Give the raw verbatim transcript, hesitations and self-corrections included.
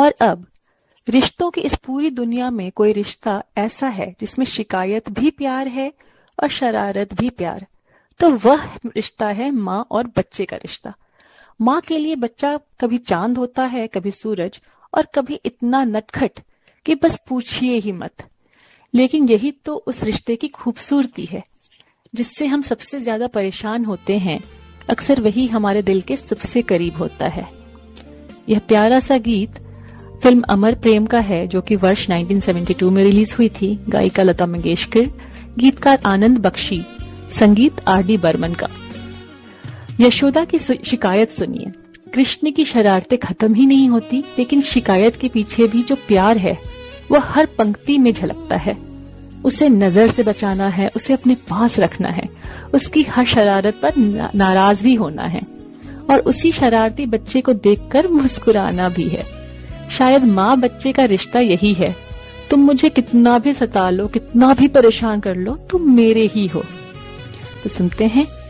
और अब रिश्तों की इस पूरी दुनिया में कोई रिश्ता ऐसा है जिसमें शिकायत भी प्यार है और शरारत भी प्यार, तो वह रिश्ता है माँ और बच्चे का रिश्ता। माँ के लिए बच्चा कभी चांद होता है, कभी सूरज, और कभी इतना नटखट कि बस पूछिए ही मत। लेकिन यही तो उस रिश्ते की खूबसूरती है। जिससे हम सबसे ज्यादा परेशान होते हैं, अक्सर वही हमारे दिल के सबसे करीब होता है। यह प्यारा सा गीत फिल्म अमर प्रेम का है, जो कि वर्ष उन्नीस सौ बहत्तर में रिलीज हुई थी। गायिका लता मंगेशकर, गीतकार आनंद बख्शी, संगीत आर डी बर्मन का। यशोदा की शिकायत सुनिए। कृष्ण की शरारतें खत्म ही नहीं होती, लेकिन शिकायत के पीछे भी जो प्यार है वह हर पंक्ति में झलकता है। उसे नजर से बचाना है, उसे अपने पास रखना है, उसकी हर शरारत पर नाराज भी होना है, और उसी शरारती बच्चे को देखकर मुस्कुराना भी है। शायद माँ बच्चे का रिश्ता यही है। तुम मुझे कितना भी सता लो, कितना भी परेशान कर लो, तुम मेरे ही हो। तो सुनते हैं